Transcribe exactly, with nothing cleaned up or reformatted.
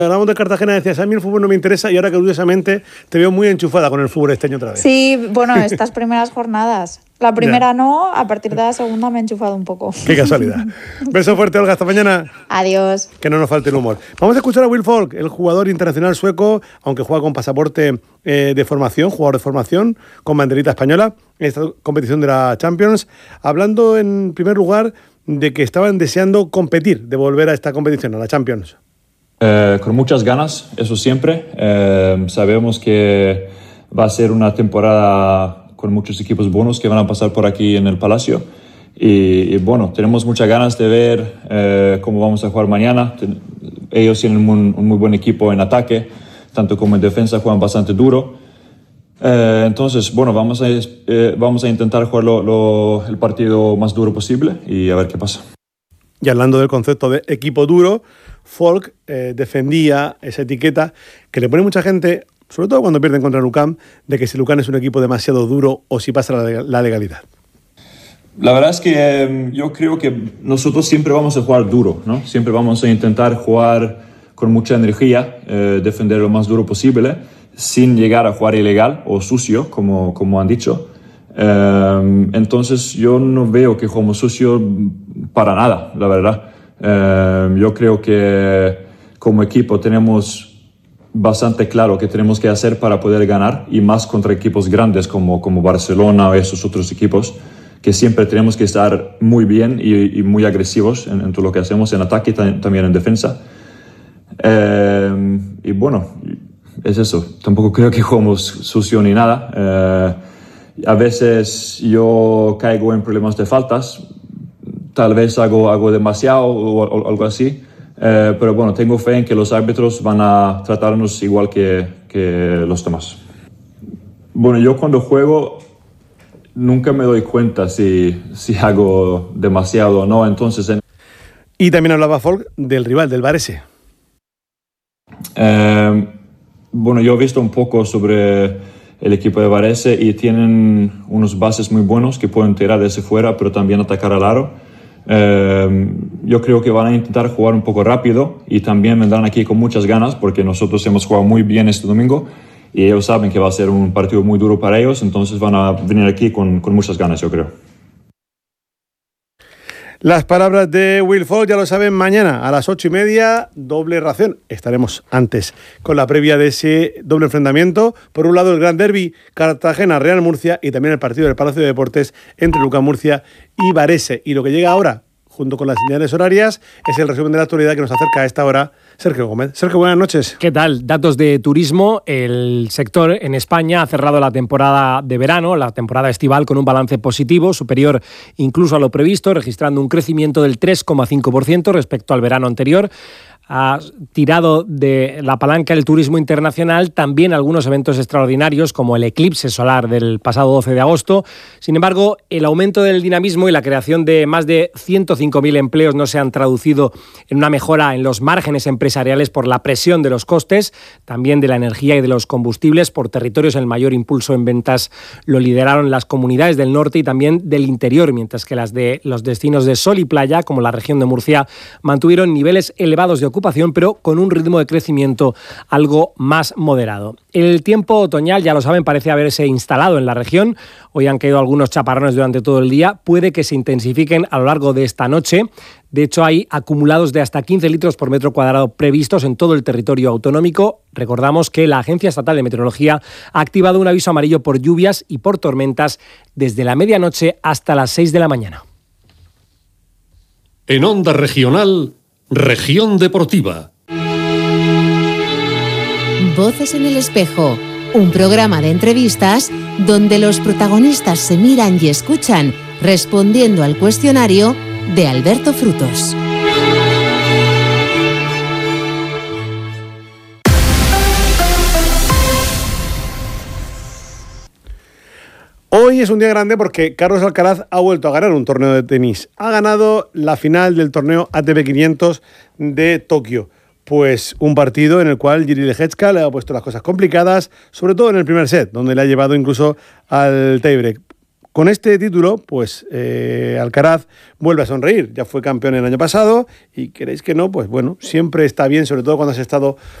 Hablamos de Cartagena, decías, a mí el fútbol no me interesa y ahora que curiosamente te veo muy enchufada con el fútbol esteño otra vez. Sí, bueno, estas primeras jornadas. La primera no, a partir de la segunda me he enchufado un poco. Qué casualidad. Beso fuerte, Olga, hasta mañana. Adiós. Que no nos falte el humor. Vamos a escuchar a Will Falk, el jugador internacional sueco, aunque juega con pasaporte eh, de formación, jugador de formación, con banderita española, en esta competición de la Champions, hablando en primer lugar de que estaban deseando competir, de volver a esta competición, a la Champions. Eh, con muchas ganas, eso siempre. Eh, sabemos que va a ser una temporada con muchos equipos buenos que van a pasar por aquí en el Palacio. Y, y bueno, tenemos muchas ganas de ver eh, cómo vamos a jugar mañana. Ellos tienen un, un muy buen equipo en ataque, tanto como en defensa juegan bastante duro. Eh, entonces, bueno, vamos a, eh, vamos a intentar jugar lo, lo, el partido más duro posible y a ver qué pasa. Y hablando del concepto de equipo duro, Falk eh, defendía esa etiqueta que le pone mucha gente, sobre todo cuando pierden contra Lucan, de que si Lucan es un equipo demasiado duro o si pasa la, la legalidad. La verdad es que eh, yo creo que nosotros siempre vamos a jugar duro, ¿no? Siempre vamos a intentar jugar con mucha energía, eh, defender lo más duro posible, sin llegar a jugar ilegal o sucio, como, como han dicho. Eh, entonces yo no veo que jugamos sucio para nada, la verdad. Eh, yo creo que como equipo tenemos bastante claro qué tenemos que hacer para poder ganar, y más contra equipos grandes como, como Barcelona o esos otros equipos, que siempre tenemos que estar muy bien y, y muy agresivos en, en todo lo que hacemos, en ataque y también en defensa. Eh, y bueno, es eso. Tampoco creo que jugamos sucio ni nada. Eh, a veces yo caigo en problemas de faltas, tal vez hago, hago demasiado o, o algo así, eh, pero bueno, tengo fe en que los árbitros van a tratarnos igual que, que los demás. Bueno, yo cuando juego nunca me doy cuenta si, si hago demasiado o no, entonces... En... Y también hablaba Falk del rival, del Varese. Eh, bueno, yo he visto un poco sobre el equipo de Varese y tienen unos bases muy buenos que pueden tirar desde fuera, pero también atacar al aro. Eh, yo creo que van a intentar jugar un poco rápido y también vendrán aquí con muchas ganas, porque nosotros hemos jugado muy bien este domingo y ellos saben que va a ser un partido muy duro para ellos, entonces van a venir aquí con, con muchas ganas, yo creo. Las palabras de Will Falk, ya lo saben, mañana a las ocho y media, doble ración. Estaremos antes con la previa de ese doble enfrentamiento. Por un lado, el Gran Derbi Cartagena-Real Murcia, y también el partido del Palacio de Deportes entre Lucan Murcia y Varese. Y lo que llega ahora, junto con las señales horarias, es el resumen de la actualidad que nos acerca a esta hora Sergio Gómez. Sergio, buenas noches. ¿Qué tal? Datos de turismo. El sector en España ha cerrado la temporada de verano, la temporada estival, con un balance positivo, superior incluso a lo previsto, registrando un crecimiento del tres coma cinco por ciento respecto al verano anterior. Ha tirado de la palanca el turismo internacional, también algunos eventos extraordinarios como el eclipse solar del pasado doce de agosto. Sin embargo, el aumento del dinamismo y la creación de más de ciento cinco mil empleos no se han traducido en una mejora en los márgenes empresariales por la presión de los costes, también de la energía y de los combustibles. Por territorios, el mayor impulso en ventas lo lideraron las comunidades del norte y también del interior, mientras que las de los destinos de sol y playa, como la región de Murcia, mantuvieron niveles elevados de ocupación, pero con un ritmo de crecimiento algo más moderado. El tiempo otoñal, ya lo saben, parece haberse instalado en la región. Hoy han caído algunos chaparrones durante todo el día. Puede que se intensifiquen a lo largo de esta noche. De hecho, hay acumulados de hasta quince litros por metro cuadrado previstos en todo el territorio autonómico. Recordamos que la Agencia Estatal de Meteorología ha activado un aviso amarillo por lluvias y por tormentas desde la medianoche hasta las seis de la mañana. En Onda Regional, Región Deportiva. Voces en el espejo, un programa de entrevistas donde los protagonistas se miran y escuchan respondiendo al cuestionario de Alberto Frutos. Hoy es un día grande porque Carlos Alcaraz ha vuelto a ganar un torneo de tenis. Ha ganado la final del torneo A T P quinientos de Tokio. Pues un partido en el cual Jiří Lehečka le ha puesto las cosas complicadas, sobre todo en el primer set, donde le ha llevado incluso al tiebreak. Con este título, pues eh, Alcaraz vuelve a sonreír. Ya fue campeón el año pasado y queréis que no, pues bueno, siempre está bien, sobre todo cuando has estado